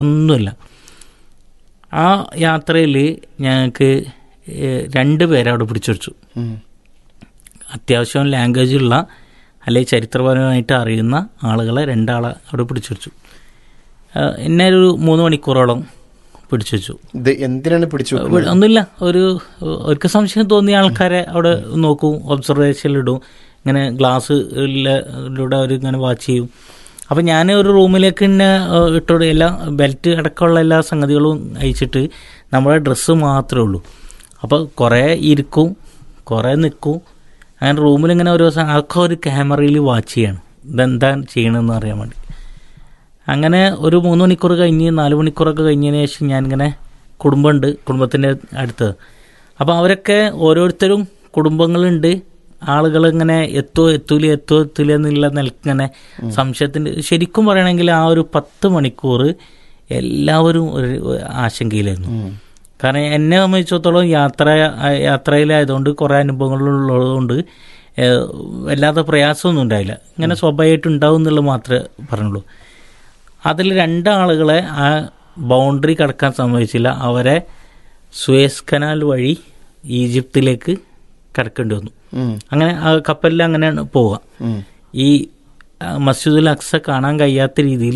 ഒന്നുമില്ല. ആ യാത്രയിൽ ഞങ്ങൾക്ക് 2 പേരെ അവിടെ പിടിച്ചുവച്ചു. അത്യാവശ്യം ലാംഗ്വേജുള്ള അല്ലെങ്കിൽ ചരിത്രപരമായിട്ട് അറിയുന്ന ആളുകളെ 2 ആളെ അവിടെ പിടിച്ചുവച്ചു. എന്നെ ഒരു 3 മണിക്കൂറോളം പിടിച്ചു വെച്ചു. എന്തിനാണ് പിടിച്ചു? ഒന്നുമില്ല, അവർക്ക് സംശയം തോന്നിയ ആൾക്കാരെ അവിടെ നോക്കും, ഒബ്സർവേഷനിലിടും, ഇങ്ങനെ ഗ്ലാസ്സിലൂടെ അവർ ഇങ്ങനെ വാച്ച് ചെയ്യും. അപ്പം ഞാൻ ഒരു റൂമിലേക്ക് തന്നെ ഇട്ടോടെ എല്ലാ ബെൽറ്റ് അടക്കമുള്ള എല്ലാ സംഗതികളും അയച്ചിട്ട് നമ്മുടെ ഡ്രസ്സ് മാത്രമേ ഉള്ളൂ. അപ്പോൾ കുറേ ഇരിക്കും, കുറേ നിൽക്കും. അങ്ങനെ റൂമിലിങ്ങനെ ഓരോ അതൊക്കെ ഒരു ക്യാമറയിൽ വാച്ച് ചെയ്യണം, ഇതെന്താ ചെയ്യണമെന്ന് അറിയാൻ വേണ്ടി. അങ്ങനെ ഒരു 3 മണിക്കൂർ കഴിഞ്ഞ് 4 മണിക്കൂറൊക്കെ കഴിഞ്ഞതിന് ശേഷം ഞാനിങ്ങനെ കുടുംബമുണ്ട്, കുടുംബത്തിൻ്റെ അടുത്ത്. അപ്പോൾ അവരൊക്കെ ഓരോരുത്തരും കുടുംബങ്ങളുണ്ട്, ആളുകളിങ്ങനെ എത്തൂല എന്നുള്ള നിലക്കിങ്ങനെ സംശയത്തിൻ്റെ. ശരിക്കും പറയണമെങ്കിൽ ആ ഒരു 10 മണിക്കൂർ എല്ലാവരും ഒരു ആശങ്കയിലായിരുന്നു. കാരണം എന്നെ സംബന്ധിച്ചിടത്തോളം യാത്രയിലായതുകൊണ്ട് കുറേ അനുഭവങ്ങളുള്ളതുകൊണ്ട് വല്ലാതെ പ്രയാസമൊന്നും ഉണ്ടായില്ല. ഇങ്ങനെ സ്വാഭാവികമായിട്ട് ഉണ്ടാവും എന്നുള്ളത് മാത്രമേ പറഞ്ഞുള്ളൂ. അതിൽ 2 ആളുകളെ ആ ബൗണ്ടറി കടക്കാൻ സമ്മതിച്ചില്ല. അവരെ സുയസ് കനാൽ വഴി ഈജിപ്തിലേക്ക് കടക്കേണ്ടി വന്നു. അങ്ങനെ ആ കപ്പലിൽ അങ്ങനെയാണ് പോവുക. ഈ മസ്ജിദുൽ അക്സ കാണാൻ കഴിയാത്ത രീതിയിൽ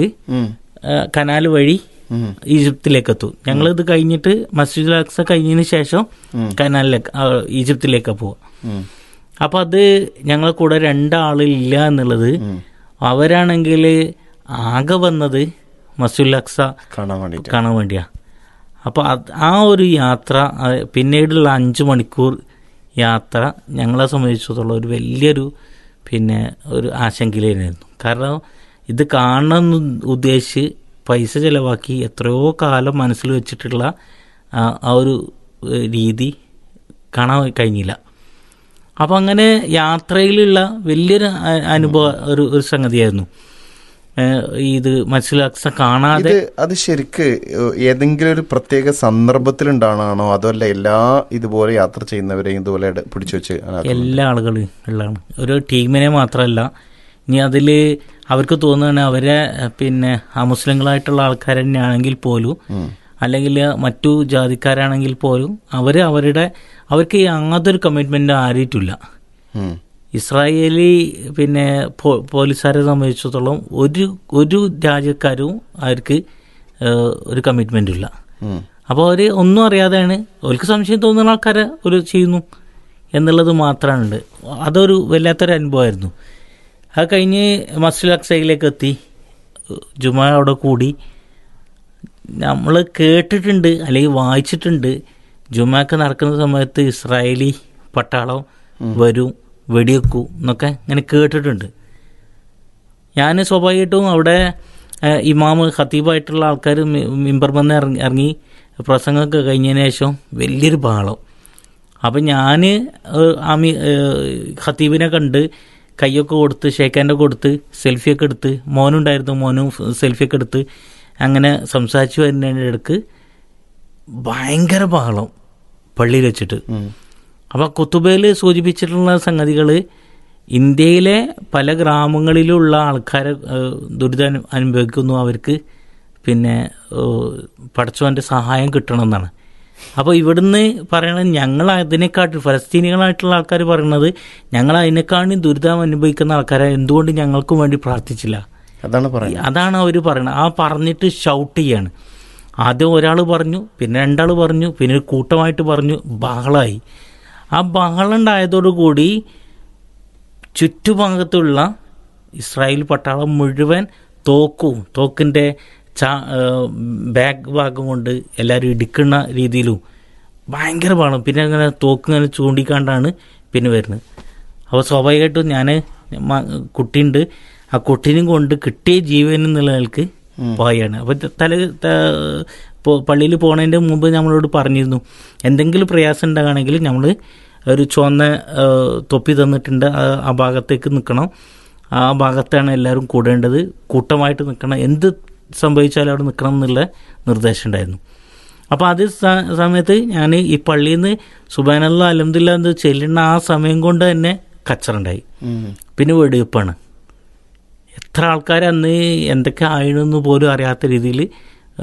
കനാൽ വഴി ഈജിപ്തിലേക്ക് എത്തും. ഞങ്ങളിത് കഴിഞ്ഞിട്ട് മസ്ജിദുൽ അക്സ കഴിഞ്ഞതിന് ശേഷം ഈജിപ്തിലേക്കാണ് പോവുക. അപ്പം അത് ഞങ്ങളെ കൂടെ 2 ആളില്ല എന്നുള്ളത്. അവരാണെങ്കിൽ ആകെ വന്നത് മസ്ജിദുൽ അക്സ കാണാൻ വേണ്ടിയാ. അപ്പോൾ ആ ഒരു യാത്ര, പിന്നീടുള്ള 5 മണിക്കൂർ യാത്ര ഞങ്ങളെ സംബന്ധിച്ചിടത്തോളം ഒരു വലിയൊരു ഒരു ആശങ്കയിലായിരുന്നു. കാരണം ഇത് കാണണമെന്ന് ഉദ്ദേശിച്ച് പൈസ ചിലവാക്കി എത്രയോ കാലം മനസ്സിൽ വെച്ചിട്ടുള്ള ആ ഒരു രീതി കാണാൻ കഴിഞ്ഞില്ല. അപ്പം അങ്ങനെ യാത്രയിലുള്ള വലിയൊരു അനുഭവ ഒരു സംഗതിയായിരുന്നു ഇത് മസ്ജിദുൽ അക്സ കാണാതെ. അത് ശരിക്ക് ഏതെങ്കിലും ഒരു പ്രത്യേക സന്ദർഭത്തിലുണ്ടാണോ അതോ അല്ല എല്ലാ ഇതുപോലെ യാത്ര ചെയ്യുന്നവരെയും ഇതുപോലെ പിടിച്ചു വെച്ച്? എല്ലാ ആളുകളും ഉള്ളതാണ്, ഒരു ടീമിനെ മാത്രമല്ല. ഇനി അതിൽ അവർക്ക് തോന്നുകയാണ് അവരെ അമുസ്ലിങ്ങളായിട്ടുള്ള ആൾക്കാർ തന്നെയാണെങ്കിൽ പോലും, അല്ലെങ്കിൽ മറ്റു ജാതിക്കാരാണെങ്കിൽ പോലും അവർക്ക് യാതൊരു കമ്മിറ്റ്മെൻറ്റും ആരിയിട്ടില്ല. ഇസ്രായേലി പോലീസുകാരെ സംബന്ധിച്ചിടത്തോളം ഒരു രാജ്യക്കാരും അവർക്ക് ഒരു കമ്മിറ്റ്മെൻറ്റും ഇല്ല. അപ്പോൾ അവർ ഒന്നും അറിയാതെയാണ്, അവർക്ക് സംശയം തോന്നുന്ന ആൾക്കാരെ ഒരു ചെയ്യുന്നു എന്നുള്ളത് മാത്രമാണുണ്ട്. അതൊരു വല്ലാത്തൊരു അനുഭവമായിരുന്നു. അത് കഴിഞ്ഞ് മസ്ജിദുൽ അക്സയിലേക്ക് എത്തി, ജുമാ അവിടെ കൂടി. നമ്മൾ കേട്ടിട്ടുണ്ട് അല്ലെങ്കിൽ വായിച്ചിട്ടുണ്ട്, ജുമാക്ക് നടക്കുന്ന സമയത്ത് ഇസ്രായേലി പട്ടാളം വരും, വെടിവെക്കൂ എന്നൊക്കെ ഇങ്ങനെ കേട്ടിട്ടുണ്ട്. ഞാൻ സ്വാഭാവികമായിട്ടും അവിടെ ഇമാമ് ഖത്തീബായിട്ടുള്ള ആൾക്കാർ മിമ്പർമെന്ന് ഇറങ്ങി പ്രസംഗമൊക്കെ കഴിഞ്ഞതിന് ശേഷം വലിയൊരു ബഹളം. അപ്പം ഞാൻ ഖത്തീബിനെ കണ്ട് കൈയൊക്കെ കൊടുത്ത് ഷേക്കാൻ്റെ കൊടുത്ത് സെൽഫിയൊക്കെ എടുത്ത്, മോനുണ്ടായിരുന്നു, മോനും സെൽഫിയൊക്കെ എടുത്ത് അങ്ങനെ സംസാരിച്ചു വരുന്നതിൻ്റെ ഇടയ്ക്ക് ഭയങ്കര ബഹളം പള്ളിയിൽ വെച്ചിട്ട്. അപ്പോൾ കുത്തുബയിൽ സൂചിപ്പിച്ചിട്ടുള്ള സംഗതികൾ ഇന്ത്യയിലെ പല ഗ്രാമങ്ങളിലുള്ള ആൾക്കാരെ ദുരിതം അനുഭവിക്കുന്നു, അവർക്ക് പടച്ചവൻ്റെ സഹായം കിട്ടണമെന്നാണ്. അപ്പോൾ ഇവിടുന്ന് പറയണത് ഞങ്ങൾ അതിനെക്കാട്ടും ഫലസ്തീനികളായിട്ടുള്ള ആൾക്കാർ പറയുന്നത് ഞങ്ങൾ അതിനേക്കാളും ദുരിതം അനുഭവിക്കുന്ന ആൾക്കാരെ എന്തുകൊണ്ട് ഞങ്ങൾക്കും വേണ്ടി പ്രാർത്ഥിച്ചില്ല, അതാണ് അവർ പറയുന്നത്. ആ പറഞ്ഞിട്ട് ഷൗട്ട് ചെയ്യാണ്. ആദ്യം ഒരാൾ പറഞ്ഞു, പിന്നെ 2 ആൾ പറഞ്ഞു, പിന്നെ കൂട്ടമായിട്ട് പറഞ്ഞു, ബഹളമായി. ആ ബഹളം ഉണ്ടായതോടുകൂടി ചുറ്റുഭാഗത്തുള്ള ഇസ്രായേൽ പട്ടാളം മുഴുവൻ തോക്കിൻ്റെ ബാക്ക് ഭാഗം കൊണ്ട് എല്ലാവരും ഇടിക്കുന്ന രീതിയിലും ഭയങ്കര ബഹളം. പിന്നെ അങ്ങനെ തോക്ക് ഇങ്ങനെ ചൂണ്ടിക്കാണ്ടാണ് പിന്നെ വരുന്നത്. അപ്പോൾ സ്വാഭാവികമായിട്ടും ഞാൻ കുട്ടിയുണ്ട്, ആ കുട്ടീനും കൊണ്ട് കിട്ടിയ ജീവൻ എന്നുള്ള നിലക്ക് പോയാണ്. അപ്പോൾ പള്ളിയിൽ പോണതിൻ്റെ മുമ്പ് നമ്മളോട് പറഞ്ഞിരുന്നു, എന്തെങ്കിലും പ്രയാസം ഉണ്ടാകുകയാണെങ്കിൽ നമ്മൾ ഒരു ചുവന്ന തൊപ്പി തന്നിട്ടുണ്ട്, ആ ഭാഗത്തേക്ക് നിൽക്കണം, ആ ഭാഗത്താണ് എല്ലാവരും കൂടേണ്ടത്, കൂട്ടമായിട്ട് നിൽക്കണം, എന്ത് സംഭവിച്ചാലും അവിടെ നിൽക്കണം എന്നുള്ള നിർദ്ദേശം ഉണ്ടായിരുന്നു. അപ്പോൾ അത് സമയത്ത് ഞാൻ ഈ പള്ളിയിൽ നിന്ന് സുബ്ഹാനല്ലാഹ് അൽഹംദുലില്ലാഹ് എന്ന് ചെല്ലുന്ന ആ സമയം കൊണ്ട് തന്നെ കച്ചറുണ്ടായി. പിന്നെ വെടിവെപ്പാണ്. എത്ര ആൾക്കാർ അന്ന് എന്തൊക്കെ ആയിരുന്നെന്ന് പോലും അറിയാത്ത രീതിയിൽ